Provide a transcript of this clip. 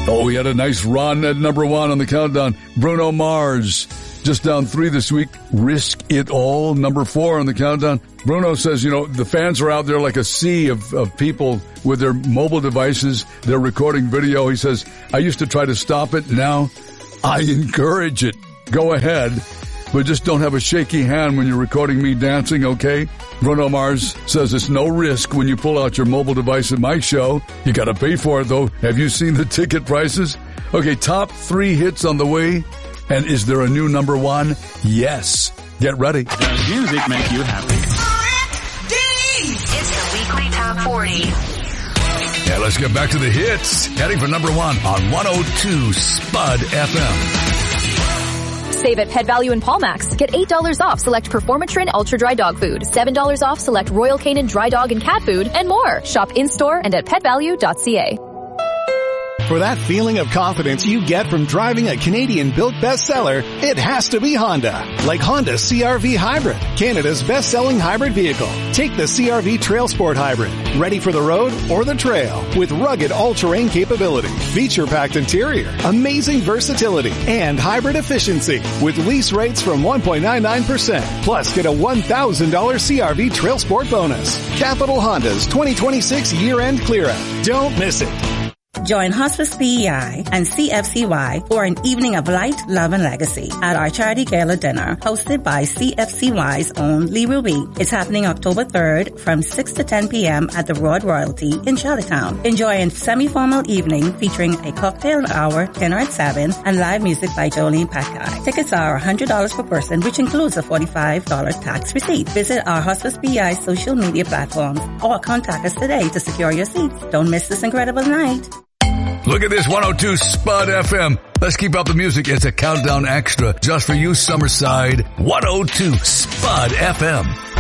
Oh, he had a nice run at number 1 on the countdown. Bruno Mars, just down 3 this week. Risk It All, number 4 on the countdown. Bruno says, the fans are out there like a sea of people with their mobile devices. They're recording video. He says, I used to try to stop it. Now I encourage it. Go ahead, but just don't have a shaky hand when you're recording me dancing, okay? Bruno Mars says it's no risk when you pull out your mobile device at my show. You gotta pay for it, though. Have you seen the ticket prices? Okay, top 3 hits on the way. And is there a new number 1? Yes. Get ready. Does music make you happy? It's the weekly top 40. Yeah, let's get back to the hits. Heading for number 1 on 102 Spud FM. Save at Pet Value in Palmax. Get $8 off select Performatrin Ultra Dry Dog Food, $7 off select Royal Canin Dry Dog and Cat Food, and more. Shop in-store and at petvalue.ca. For that feeling of confidence you get from driving a Canadian-built bestseller, it has to be Honda. Like Honda CR-V Hybrid, Canada's best-selling hybrid vehicle. Take the CR-V Trail Sport Hybrid, ready for the road or the trail, with rugged all-terrain capability, feature-packed interior, amazing versatility, and hybrid efficiency, with lease rates from 1.99%. Plus, get a $1,000 CR-V Trail Sport bonus. Capital Honda's 2026 year-end clear-out. Don't miss it. Join Hospice PEI and CFCY for an evening of light, love, and legacy at our charity gala dinner hosted by CFCY's own Lee Ruby. It's happening October 3rd from 6 to 10 p.m. at the Rod Royalty in Charlottetown. Enjoy a semi-formal evening featuring a cocktail hour, dinner at 7, and live music by Jolene Packard. Tickets are $100 per person, which includes a $45 tax receipt. Visit our Hospice PEI social media platforms or contact us today to secure your seats. Don't miss this incredible night. Look at this 102 Spud FM. Let's keep up the music. It's a countdown extra just for you, Summerside. 102 Spud FM.